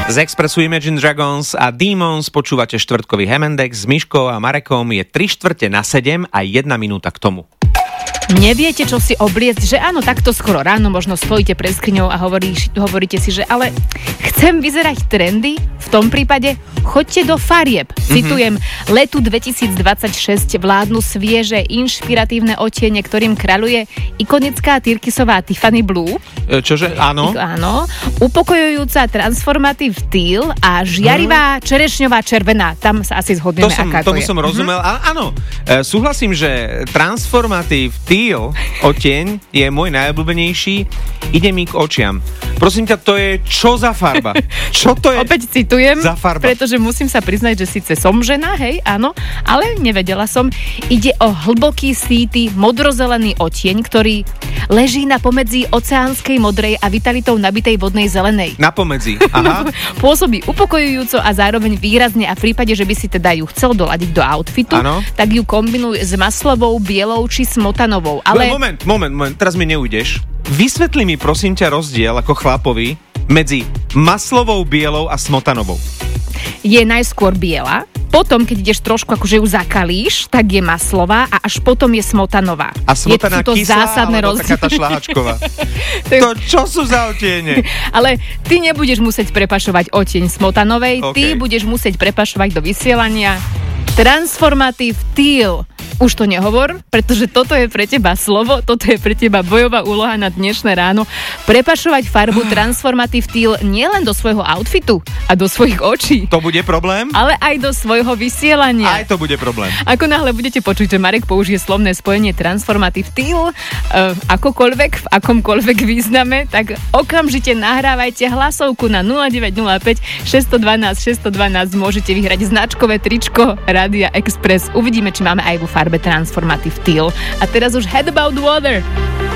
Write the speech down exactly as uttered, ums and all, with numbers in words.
Z Expressu Imagine Dragons a Demons počúvate štvrtkový Hemendex s Miškou a Marekom. Je tri štvrte na sedem a jedna minúta k tomu. Neviete, čo si obliecť, že áno, takto skoro ráno možno stojíte pred skriňou a hovoríš, hovoríte si, že ale chcem vyzerať trendy, v tom prípade choďte do farieb. Mm-hmm. Citujem, letu dvetisícdvadsaťšesť vládnu svieže, inšpiratívne odtiene, ktorým kráľuje ikonická tyrkysová Tiffany Blue. E, čože? Áno. Ik, áno. Upokojujúca transformatív teal a žiarivá čerešňová červená. Tam sa asi zhodneme, to som, aká to tomu je. som rozumel. Mm-hmm. A, áno, e, súhlasím, že transformatív teal odtieň je môj najobľúbenejší. Ide mi k očiam. Prosím ťa, to je čo za farba? Čo to je? Opäť citujem, za farba? Pretože musím sa priznať, že síce som žena, hej, áno, ale nevedela som. Ide o hlboký, síty, modrozelený odtieň, ktorý leží na pomedzi oceánskej modrej a vitalitou nabitej vodnej zelenej. Na pomedzi, aha. Pôsobí upokojujúco a zároveň výrazne a v prípade, že by si teda ju chcel doladiť do outfitu, ano? Tak ju kombinuj s maslovou, bielou či smotanovou. Ale... Moment, moment, moment, teraz mi neujdeš. Vysvetli mi prosím ťa rozdiel ako chlapovi medzi maslovou, bielou a smotanovou. Je najskôr biela, potom, keď ideš trošku akože ju zakalíš, tak je maslová a až potom je smotanová. A smotaná je to kyslá, zásadné alebo rozdiel. taká tá šľahačková. to čo sú za odtiene? Ale ty nebudeš musieť prepašovať odtieň smotanovej, okay. Ty budeš musieť prepašovať do vysielania transformatív teal. Už to nehovor, pretože toto je pre teba slovo, toto je pre teba bojová úloha na dnešné ráno. Prepašovať farbu transformatív teal nielen do svojho outfitu a do svojich očí. To bude problém? Ale aj do svojho vysielania. Aj to bude problém. Ako náhle budete počuť, že Marek použije slovné spojenie transformatív teal, uh, akokoľvek, v akomkoľvek význame, tak okamžite nahrávajte hlasovku na nula deväť nula päť šesť jedna dva šesť jedna dva. Môžete vyhrať značkové tričko Rádia Express. Uvidíme, či máme aj vo farbe transformatív teal. A teraz už Head About Water.